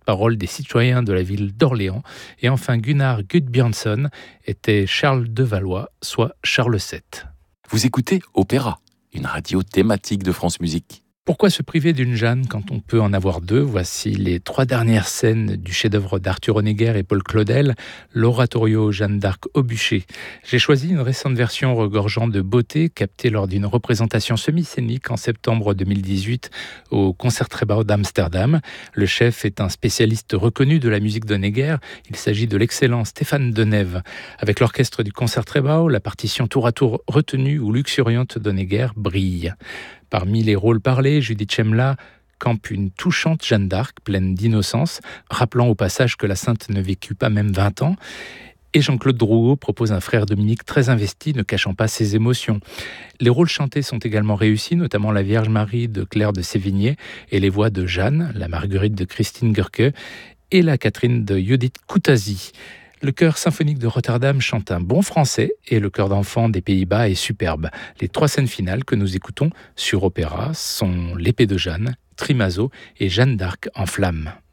porte-parole des citoyens de la ville d'Orléans. Et enfin, Gunnar Gudbjörnsson était Charles de Valois, soit Charles VII. Vous écoutez Opéra, une radio thématique de France Musique. Pourquoi se priver d'une Jeanne quand on peut en avoir deux ? Voici les 3 dernières scènes du chef-d'œuvre d'Arthur Honegger et Paul Claudel, l'oratorio Jeanne d'Arc au bûcher. J'ai choisi une récente version regorgeant de beauté, captée lors d'une représentation semi-scénique en septembre 2018 au Concertgebouw d'Amsterdam. Le chef est un spécialiste reconnu de la musique d'Honegger. Il s'agit de l'excellent Stéphane Denève. Avec l'orchestre du Concertgebouw, la partition tour à tour retenue ou luxuriante d'Honegger brille. Parmi les rôles parlés, Judith Chemla campe une touchante Jeanne d'Arc, pleine d'innocence, rappelant au passage que la sainte ne vécut pas même 20 ans. Et Jean-Claude Drouot propose un frère Dominique très investi, ne cachant pas ses émotions. Les rôles chantés sont également réussis, notamment la Vierge Marie de Claire de Sévigné et les voix de Jeanne, la Marguerite de Christine Görke et la Catherine de Judith Koutazi. Le chœur symphonique de Rotterdam chante un bon français et le chœur d'enfants des Pays-Bas est superbe. Les 3 scènes finales que nous écoutons sur Opéra sont l'épée de Jeanne, Trimazo et Jeanne d'Arc en flammes.